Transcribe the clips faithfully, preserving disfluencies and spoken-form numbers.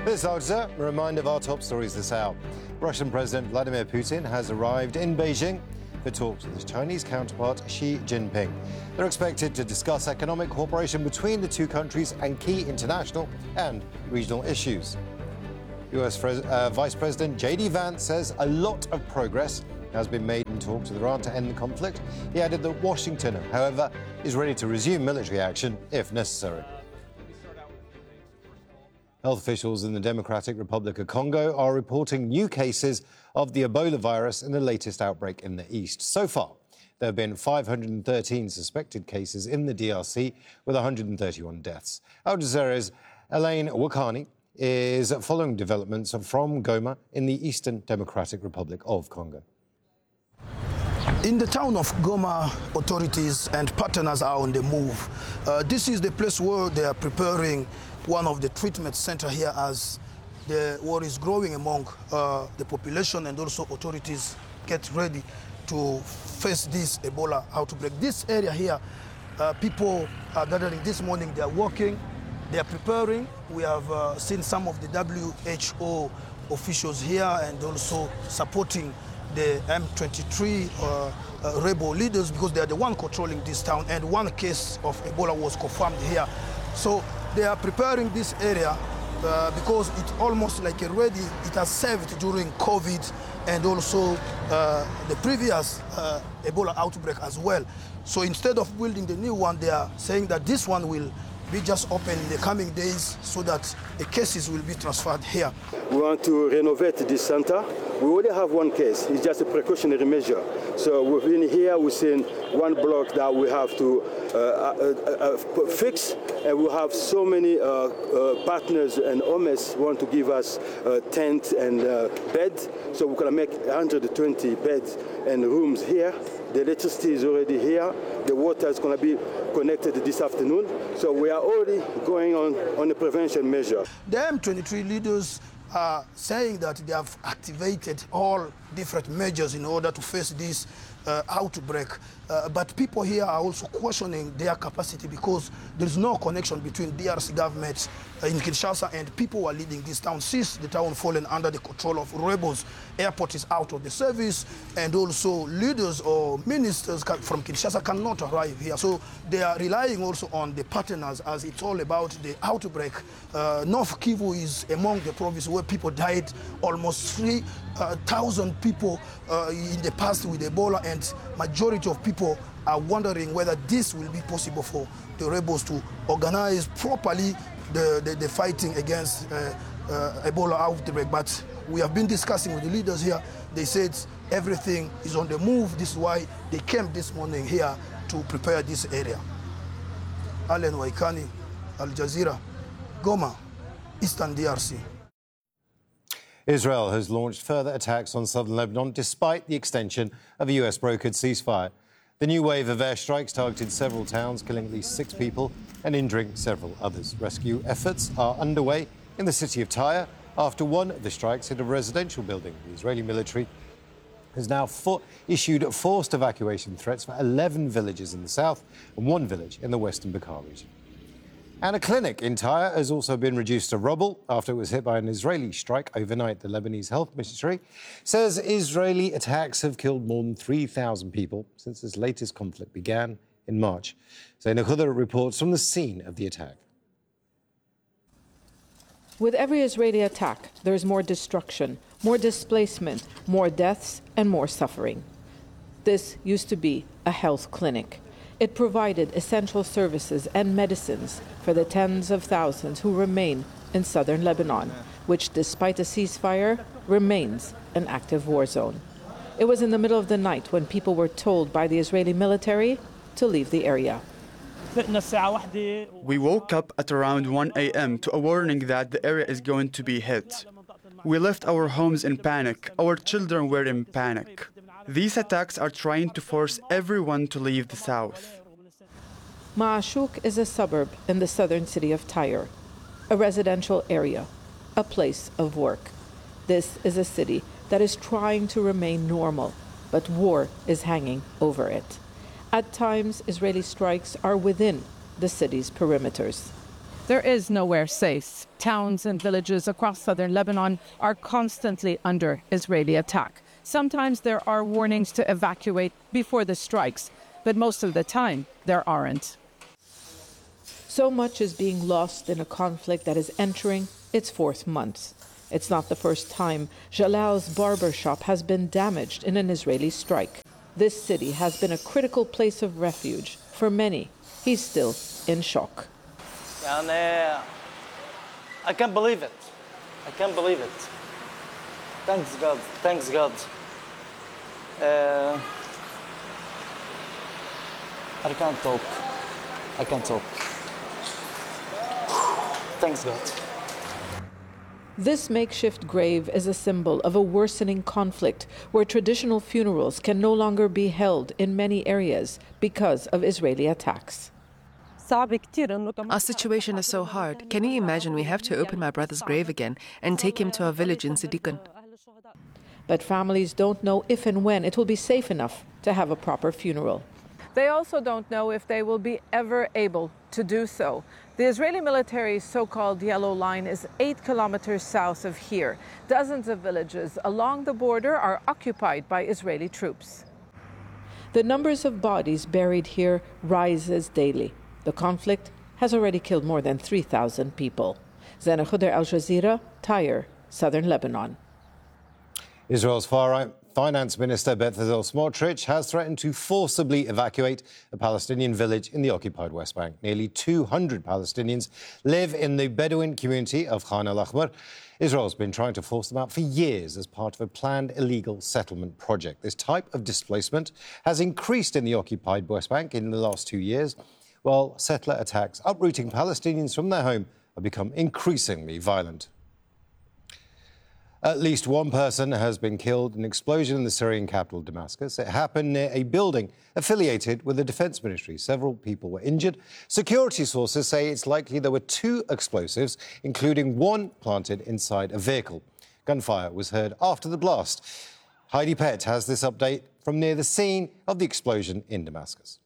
This is a reminder of our top stories this hour. Russian President Vladimir Putin has arrived in Beijing for talks with his Chinese counterpart Xi Jinping. They're expected to discuss economic cooperation between the two countries and key international and regional issues. U S uh, Vice President J D Vance says a lot of progress has been made in talks with Iran to end the conflict. He added that Washington, however, is ready to resume military action if necessary. Health officials in the Democratic Republic of Congo are reporting new cases of the Ebola virus in the latest outbreak in the east. So far, there have been five hundred thirteen suspected cases in the D R C, with one hundred thirty-one deaths. Al Jazeera's Elaine Wakani is following developments from Goma in the Eastern Democratic Republic of Congo. In the town of Goma, authorities and partners are on the move. Uh, this is the place where they are preparing one of the treatment centers here, as the war is growing among uh, the population, and also authorities get ready to face this Ebola outbreak. This area here, uh, people are gathering this morning. They are working, they are preparing. We have uh, seen some of the W H O officials here and also supporting the M twenty-three uh, uh, rebel leaders, because they are the one controlling this town, and one case of Ebola was confirmed here. So they are preparing this area uh, because it's almost like already it has served during COVID and also uh, the previous uh, Ebola outbreak as well. So instead of building the new one, they are saying that this one will be just open in the coming days so that the cases will be transferred here. We want to renovate this center. We already have one case. It's just a precautionary measure. So within here, we've seen one block that we have to uh, uh, uh, fix, and we have so many uh, uh, partners and owners want to give us uh, tent and uh, bed. So we're gonna make one hundred twenty beds and rooms here. The electricity is already here. The water is going to be connected this afternoon. So we are already going on on a prevention measure. The M twenty-three leaders are saying that they have activated all different measures in order to face this uh, outbreak. Uh, but people here are also questioning their capacity, because there is no connection between D R C government uh, in Kinshasa and people who are leading this town. Since the town fallen under the control of rebels, airport is out of the service, and also leaders or ministers from Kinshasa cannot arrive here. So they are relying also on the partners, as it's all about the outbreak. Uh, North Kivu is among the provinces where people died, almost three thousand people uh, in the past with Ebola, and majority of people are wondering whether this will be possible for the rebels to organize properly the, the, the fighting against uh, uh, Ebola outbreak. But we have been discussing with the leaders here. They said everything is on the move. This is why they came this morning here to prepare this area. Alen Waikani, Al Jazeera, Goma, Eastern D R C. Israel has launched further attacks on southern Lebanon despite the extension of a U S-brokered ceasefire. The new wave of airstrikes targeted several towns, killing at least six people and injuring several others. Rescue efforts are underway in the city of Tyre after one of the strikes hit a residential building. The Israeli military has now for issued forced evacuation threats for eleven villages in the south and one village in the western Bekaa region. And a clinic in Tyre has also been reduced to rubble after it was hit by an Israeli strike overnight. The Lebanese Health Ministry says Israeli attacks have killed more than three thousand people since this latest conflict began in March. Zaina Khudr reports from the scene of the attack. With every Israeli attack, there is more destruction, more displacement, more deaths, and more suffering. This used to be a health clinic. It provided essential services and medicines for the tens of thousands who remain in southern Lebanon, which, despite a ceasefire, remains an active war zone. It was in the middle of the night when people were told by the Israeli military to leave the area. We woke up at around one a m to a warning that the area is going to be hit. We left our homes in panic. Our children were in panic. These attacks are trying to force everyone to leave the south. Ma'ashuk is a suburb in the southern city of Tyre, a residential area, a place of work. This is a city that is trying to remain normal, but war is hanging over it. At times, Israeli strikes are within the city's perimeters. There is nowhere safe. Towns and villages across southern Lebanon are constantly under Israeli attack. Sometimes there are warnings to evacuate before the strikes, but most of the time there aren't. So much is being lost in a conflict that is entering its fourth month. It's not the first time Jalal's barber shop has been damaged in an Israeli strike. This city has been a critical place of refuge for many. He's still in shock. I can't believe it. I can't believe it. Thanks God. Thanks God. Uh, I can't talk. I can't talk. Thanks God. This makeshift grave is a symbol of a worsening conflict where traditional funerals can no longer be held in many areas because of Israeli attacks. Our situation is so hard. Can you imagine we have to open my brother's grave again and take him to our village in Siddiqun? But families don't know if and when it will be safe enough to have a proper funeral. They also don't know if they will be ever able to do so. The Israeli military's so-called Yellow Line is eight kilometers south of here. Dozens of villages along the border are occupied by Israeli troops. The numbers of bodies buried here rises daily. The conflict has already killed more than three thousand people. Zena Khuder, Al Jazeera, Tyre, southern Lebanon. Israel's far-right Finance Minister Bezalel Smotrich has threatened to forcibly evacuate a Palestinian village in the occupied West Bank. Nearly two hundred Palestinians live in the Bedouin community of Khan al-Akhbar. Israel's been trying to force them out for years as part of a planned illegal settlement project. This type of displacement has increased in the occupied West Bank in the last two years, while settler attacks uprooting Palestinians from their home have become increasingly violent. At least one person has been killed in an explosion in the Syrian capital, Damascus. It happened near a building affiliated with the defense ministry. Several people were injured. Security sources say it's likely there were two explosives, including one planted inside a vehicle. Gunfire was heard after the blast. Heidi Pett has this update from near the scene of the explosion in Damascus.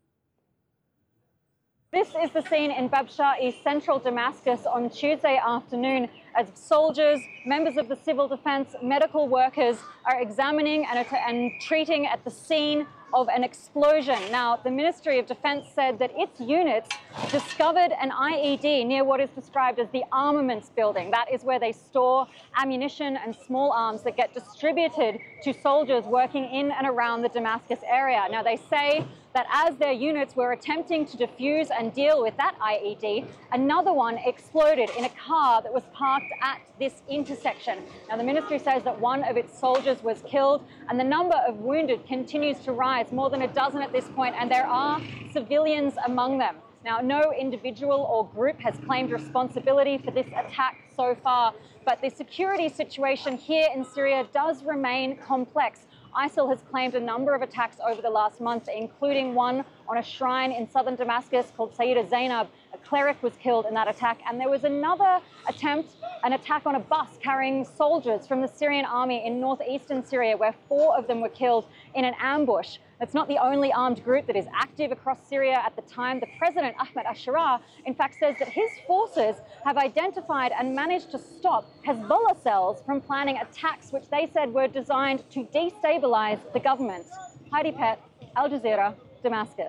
This is the scene in Bab Sha'i, central Damascus, on Tuesday afternoon as soldiers, members of the civil defense, medical workers are examining and, and treating at the scene of an explosion. Now, the Ministry of Defense said that its units discovered an I E D near what is described as the armaments building. That is where they store ammunition and small arms that get distributed to soldiers working in and around the Damascus area. Now, they say that as their units were attempting to defuse and deal with that I E D, another one exploded in a car that was parked at this intersection. Now, the ministry says that one of its soldiers was killed and the number of wounded continues to rise, more than a dozen at this point, and there are civilians among them. Now, no individual or group has claimed responsibility for this attack so far, but the security situation here in Syria does remain complex. ISIL has claimed a number of attacks over the last month, including one on a shrine in southern Damascus called Sayyida Zainab. A cleric was killed in that attack. And there was another attempt, an attack on a bus carrying soldiers from the Syrian army in northeastern Syria, where four of them were killed in an ambush. It's not the only armed group that is active across Syria at the time. The president, Ahmed al-Sharaa, in fact says that his forces have identified and managed to stop Hezbollah cells from planning attacks which they said were designed to destabilize the government. Heidi Pett, Al Jazeera, Damascus.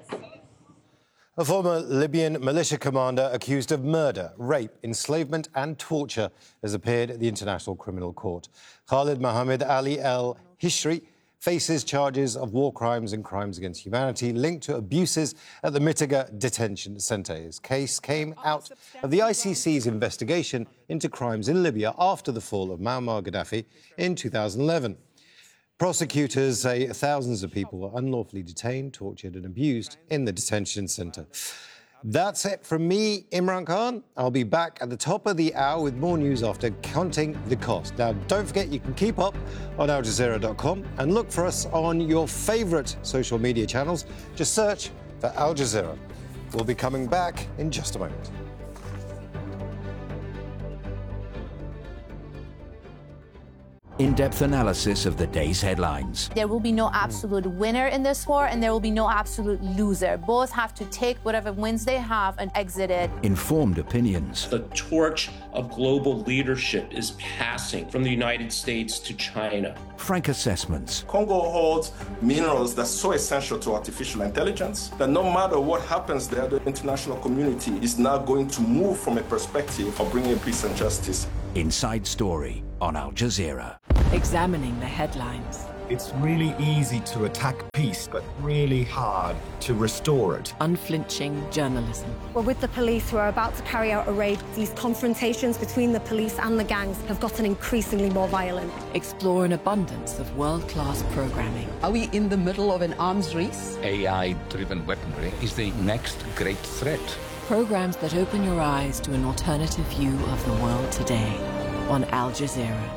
A former Libyan militia commander accused of murder, rape, enslavement and torture has appeared at the International Criminal Court. Khalid Mohammed Ali El-Hishri faces charges of war crimes and crimes against humanity linked to abuses at the Mitiga Detention Centre. His case came out of the I C C's investigation into crimes in Libya after the fall of Muammar Gaddafi in two thousand eleven. Prosecutors say thousands of people were unlawfully detained, tortured and abused in the detention centre. That's it from me, Imran Khan. I'll be back at the top of the hour with more news after counting the cost. Now, don't forget you can keep up on Al Jazeera dot com and look for us on your favourite social media channels. Just search for Al Jazeera. We'll be coming back in just a moment. in-depth analysis of the day's headlines. There will be no absolute winner in this war, and there will be no absolute loser. Both have to take whatever wins they have and exit it. Informed opinions. The torch of global leadership is passing from the United States to China. Frank assessments. Congo holds minerals that's so essential to artificial intelligence that no matter what happens there, the international community is now going to move from a perspective of bringing peace and justice. Inside Story on Al Jazeera. Examining the headlines. It's really easy to attack peace, but really hard to restore it. Unflinching journalism. We're with the police who are about to carry out a raid. These confrontations between the police and the gangs have gotten increasingly more violent. Explore an abundance of world-class programming. Are we in the middle of an arms race? A I-driven weaponry is the next great threat. Programs that open your eyes to an alternative view of the world today on Al Jazeera.